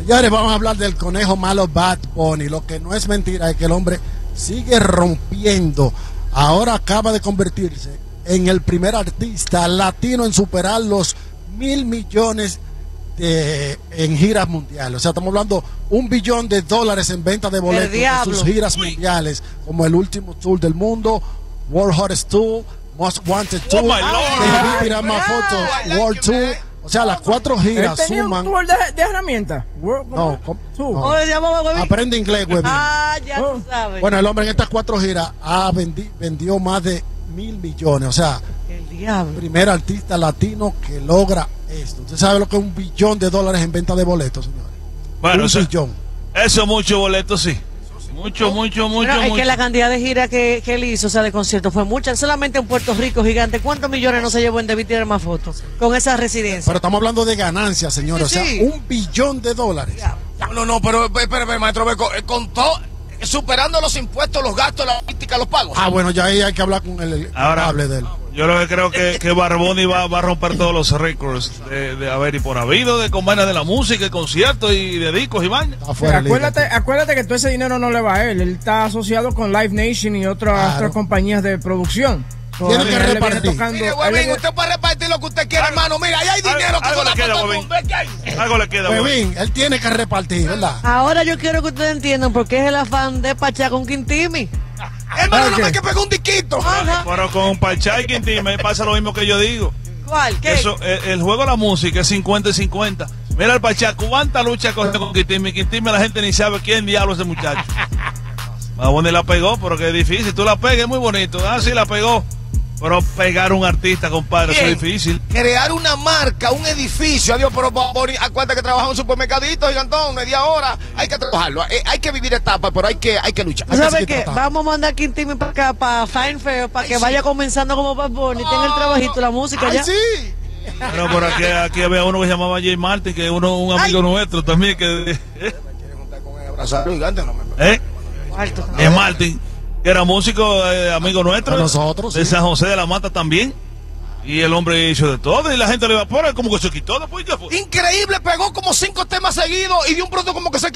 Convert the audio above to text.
Señores, vamos a hablar del conejo malo Bad Bunny. Lo que no es mentira es que el hombre sigue rompiendo. Ahora acaba de convertirse en el primer artista latino en superar los 1.000 millones en giras mundiales. O sea, estamos hablando $1 billón en venta de boletos de sus giras mundiales, como el último tour del mundo, World Hottest Tour, Most Wanted Tour, Tirar Más Fotos, World Tour. O sea, las 4 giras suman. ¿Un tour de herramientas? No, aprende inglés, güey. Ya tú sabes. Bueno, el hombre en estas 4 giras vendió más de 1.000 millones. O sea, el diablo. Primer artista latino que logra esto. ¿Usted sabe lo que es $1 billón en venta de boletos, señores? Bueno, $1 billón. Eso mucho boletos, sí. Mucho. Es que la cantidad de giras que él hizo, o sea, de conciertos, fue mucha. Solamente en Puerto Rico, gigante. ¿Cuántos millones no se llevó en Debí Tirar Más Fotos con esa residencia? Pero estamos hablando de ganancias, señores. Sí, o sea, $1 billón. No, pero espérame, maestro, contó superando los impuestos, los gastos, la política, los pagos. Ah, bueno, ya ahí hay que hablar con el contable de él. Yo lo que creo que Barboni va a romper todos los récords de haber y por habido de convenios de la música, conciertos y de discos y vainas. Acuérdate que todo ese dinero no le va a él. Él está asociado con Live Nation y otras compañías de producción. Tiene que repartir. Mire, Huevín, usted puede repartir lo que usted quiera, hermano. Mira, ahí hay dinero que algo le queda, Huevín. Algo le queda, Huevín. Él tiene que repartir, ¿verdad? Ahora yo quiero que ustedes entiendan por qué es el afán de Pachá con Quintimi. Hermano, no me que pegar un disquito. Pero con Pachá y Quintimi pasa lo mismo que yo digo. ¿Cuál? ¿Qué? Eso, el juego de la música es 50 y 50. Mira el Pachá, cuánta lucha coge con Quintimi. Quintimi la gente ni sabe quién diablo es ese muchacho. Baboni la pegó, pero que es difícil. Tú la pegas, es muy bonito. Ah, sí, la pegó. Pero pegar a un artista, compadre, eso es difícil. Crear una marca, un edificio. Adiós, pero acuérdate que trabaja en un supermercadito, gigantón, media hora. Hay que trabajarlo. Hay que vivir etapas, pero hay que luchar. ¿Sabes qué? Vamos a mandar a Quintimi para acá, para Fine Fair, para que vaya comenzando como Bad Bunny, tenga el trabajito, la música ya. Sí. Pero por aquí había uno que se llamaba Jay Martin, que es un amigo nuestro también. Que es Martin, que era músico, amigo nuestro, nosotros, de San José de la Mata también. Y el hombre hizo de todo y la gente le iba a poner como que se quitó después. Increíble, pegó como 5 temas seguidos y de un pronto como que se